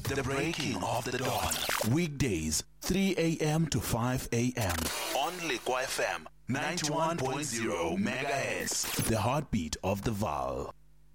The breaking of the dawn. Weekdays, 3 a.m. to 5 a.m. On Lekwa FM, 91.0 megahertz. The heartbeat of the Vaal.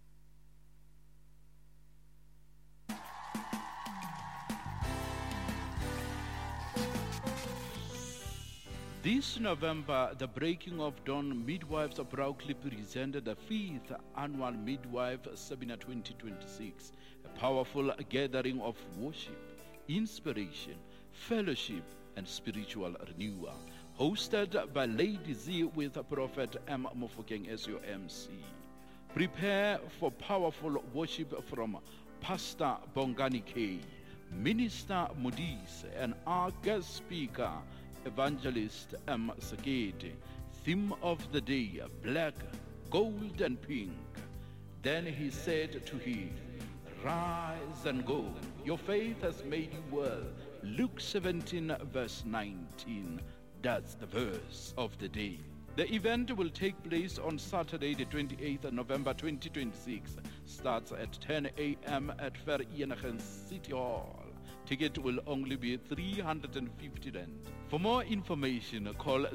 This November, the Breaking of Dawn Midwives proudly presented the 5th Annual Midwife Seminar 2026, a powerful gathering of worship, inspiration, fellowship, and spiritual renewal. Hosted by Lady Z with Prophet M. Mofokeng as your MC. Prepare for powerful worship from Pastor Bongani K, Minister Modise, and our guest speaker, Evangelist M. Sakete. Theme of the day, black, gold, and pink. Then he said to him, "Rise and go. Your faith has made you well." Luke 17, verse 19. That's the verse of the day. The event will take place on Saturday, the 28th of November 2026. Starts at 10 a.m. at Vereeniging City Hall. Ticket will only be 350 rand. For more information, call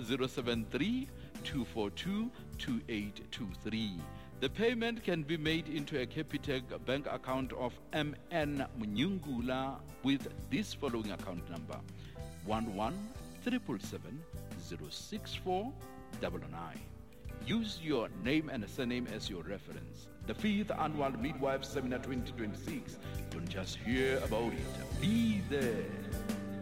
073-242-2823. The payment can be made into a Capitec bank account of MN Mnyungula with this following account number: 11-777-06499. Use your name and surname as your reference. The 5th Annual Midwife Seminar 2026. Don't just hear about it. Be there.